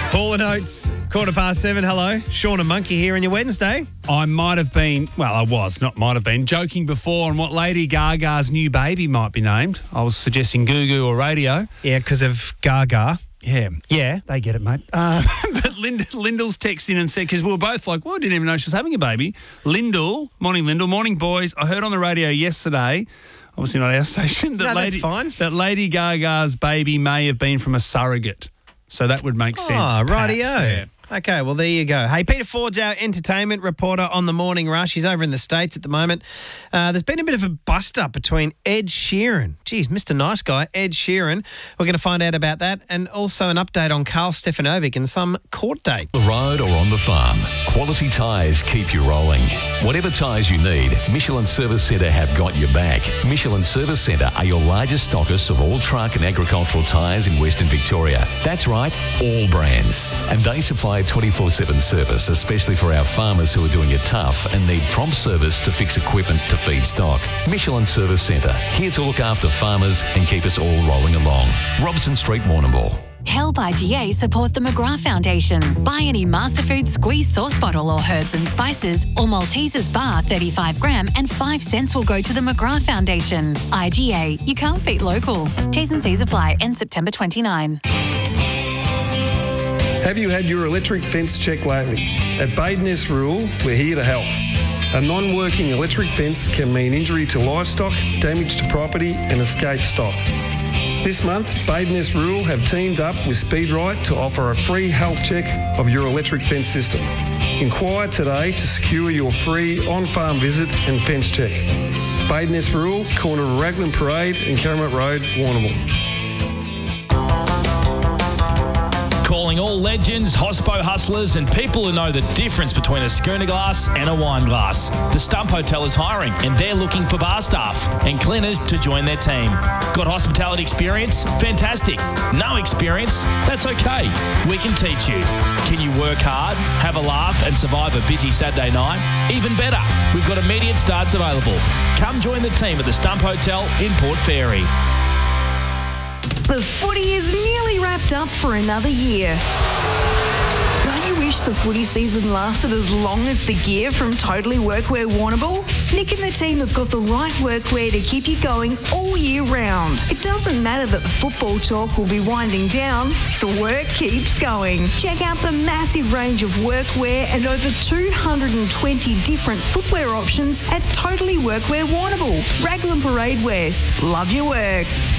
Hall and Oates, 7:15. Hello, Sean and Monkey here on your Wednesday. I might have been, joking before on what Lady Gaga's new baby might be named. I was suggesting Goo Goo or Radio. Yeah, because of Gaga. Yeah. Yeah. They get it, mate. But Lyndall's texted in and said, because we were both like, well, I didn't even know she was having a baby. Lyndall, morning boys. I heard on the radio yesterday, obviously not our station, that's fine. that Lady Gaga's baby may have been from a surrogate. So that would make sense. Oh, rightio. Yeah. Okay, well, there you go. Hey, Peter Ford's our entertainment reporter on the Morning Rush. He's over in the States at the moment. There's been a bit of a bust-up between Ed Sheeran. Geez, Mr. Nice Guy, Ed Sheeran. We're going to find out about that and also an update on Carl Stefanovic and some court date. The road or on the farm, quality tyres keep you rolling. Whatever tyres you need, Michelin Service Centre have got your back. Michelin Service Centre are your largest stockists of all truck and agricultural tyres in Western Victoria. That's right, all brands. And they supply 24/7 service, especially for our farmers who are doing it tough and need prompt service to fix equipment to feed stock. Michelin Service Centre, here to look after farmers and keep us all rolling along. Robson Street, Warrnambool. Help IGA support the McGrath Foundation. Buy any Masterfood squeeze sauce bottle or herbs and spices or Maltesers bar 35 gram and 5 cents will go to the McGrath Foundation. IGA, you can't beat local. T's and C's apply. End September 29. Have you had your electric fence checked lately? At Badeness Rule, we're here to help. A non-working electric fence can mean injury to livestock, damage to property and escaped stock. This month, Badeness Rule have teamed up with Speedrite to offer a free health check of your electric fence system. Inquire today to secure your free on-farm visit and fence check. Badeness Rule, corner of Raglan Parade and Caramel Road, Warrnambool. Calling all legends, hospo hustlers and people who know the difference between a schooner glass and a wine glass. The Stump Hotel is hiring and they're looking for bar staff and cleaners to join their team. Got hospitality experience? Fantastic. No experience? That's okay. We can teach you. Can you work hard, have a laugh and survive a busy Saturday night? Even better, we've got immediate starts available. Come join the team at the Stump Hotel in Port Fairy. The footy is nearly wrapped up for another year. Don't you wish the footy season lasted as long as the gear from Totally Workwear Warrnambool? Nick and the team have got the right workwear to keep you going all year round. It doesn't matter that the football talk will be winding down, the work keeps going. Check out the massive range of workwear and over 220 different footwear options at Totally Workwear Warrnambool, Raglan Parade West. Love your work.